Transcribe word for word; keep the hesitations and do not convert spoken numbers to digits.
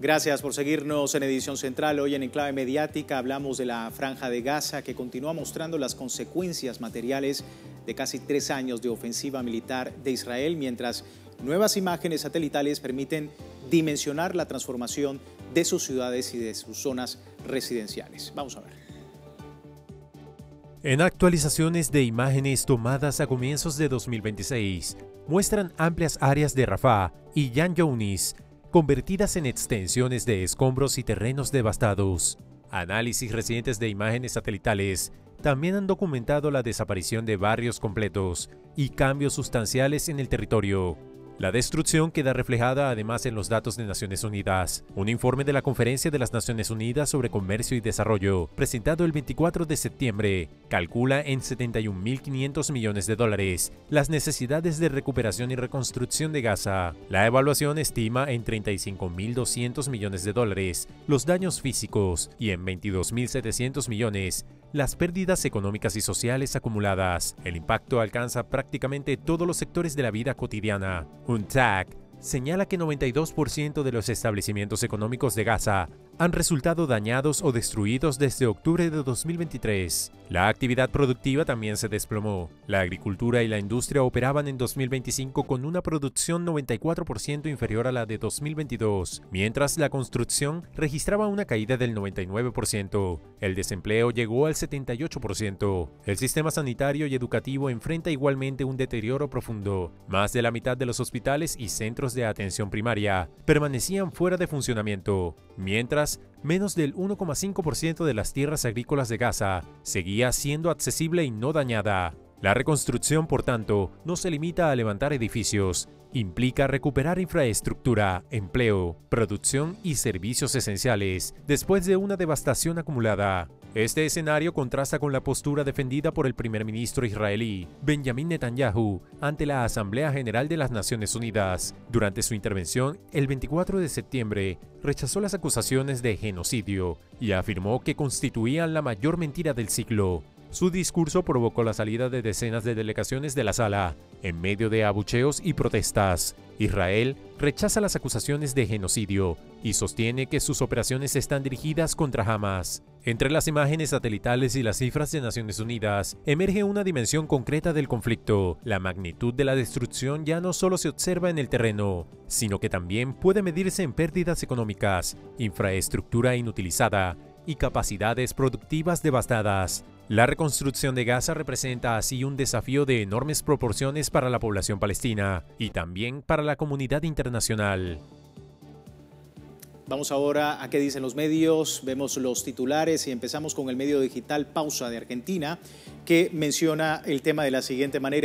Gracias por seguirnos en Edición Central. Hoy en Enclave Mediática hablamos de la Franja de Gaza, que continúa mostrando las consecuencias materiales de casi tres años de ofensiva militar de Israel, mientras nuevas imágenes satelitales permiten dimensionar la transformación de sus ciudades y de sus zonas residenciales. Vamos a ver. En actualizaciones de imágenes tomadas a comienzos de dos mil veintiséis, muestran amplias áreas de Rafah y Yan Younis, convertidas en extensiones de escombros y terrenos devastados. Análisis recientes de imágenes satelitales también han documentado la desaparición de barrios completos y cambios sustanciales en el territorio. La destrucción queda reflejada además en los datos de Naciones Unidas. Un informe de la Conferencia de las Naciones Unidas sobre Comercio y Desarrollo, presentado el veinticuatro de septiembre, calcula en setenta y un mil quinientos millones de dólares las necesidades de recuperación y reconstrucción de Gaza. La evaluación estima en treinta y cinco mil doscientos millones de dólares los daños físicos y en veintidós mil setecientos millones las pérdidas económicas y sociales acumuladas. El impacto alcanza prácticamente todos los sectores de la vida cotidiana. U N T A C señala que noventa y dos por ciento de los establecimientos económicos de Gaza han resultado dañados o destruidos desde octubre de dos mil veintitrés. La actividad productiva también se desplomó. La agricultura y la industria operaban en dos mil veinticinco con una producción noventa y cuatro por ciento inferior a la de dos mil veintidós, mientras la construcción registraba una caída del noventa y nueve por ciento. El desempleo llegó al setenta y ocho por ciento. El sistema sanitario y educativo enfrenta igualmente un deterioro profundo. Más de la mitad de los hospitales y centros de atención primaria permanecían fuera de funcionamiento, mientras menos del uno coma cinco por ciento de las tierras agrícolas de Gaza seguía siendo accesible y no dañada. La reconstrucción, por tanto, no se limita a levantar edificios, implica recuperar infraestructura, empleo, producción y servicios esenciales después de una devastación acumulada. Este escenario contrasta con la postura defendida por el primer ministro israelí, Benjamin Netanyahu, ante la Asamblea General de las Naciones Unidas. Durante su intervención, el veinticuatro de septiembre, rechazó las acusaciones de genocidio y afirmó que constituían la mayor mentira del siglo. Su discurso provocó la salida de decenas de delegaciones de la sala, en medio de abucheos y protestas. Israel rechaza las acusaciones de genocidio y sostiene que sus operaciones están dirigidas contra Hamas. Entre las imágenes satelitales y las cifras de Naciones Unidas, emerge una dimensión concreta del conflicto. La magnitud de la destrucción ya no solo se observa en el terreno, sino que también puede medirse en pérdidas económicas, infraestructura inutilizada y capacidades productivas devastadas. La reconstrucción de Gaza representa así un desafío de enormes proporciones para la población palestina y también para la comunidad internacional. Vamos ahora a qué dicen los medios, vemos los titulares y empezamos con el medio digital Pausa de Argentina, que menciona el tema de la siguiente manera.